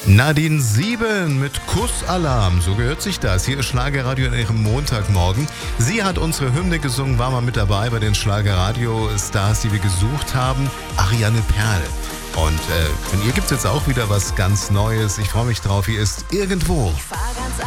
Nadine Sieben mit Kussalarm, so gehört sich das. Hier ist Schlagerradio in ihrem Montagmorgen. Sie hat unsere Hymne gesungen, war mal mit dabei bei den Schlagerradio-Stars, die wir gesucht haben. Ariane Perl. Und von ihr gibt es jetzt auch wieder was ganz Neues. Ich freue mich drauf. Hier ist Irgendwo.